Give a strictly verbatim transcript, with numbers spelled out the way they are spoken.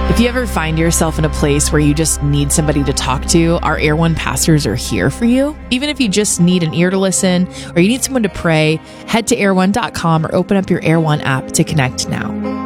If you ever find yourself in a place where you just need somebody to talk to, our Air One pastors are here for you. Even if you just need an ear to listen or you need someone to pray, head to air one dot com or open up your Air One app to connect now.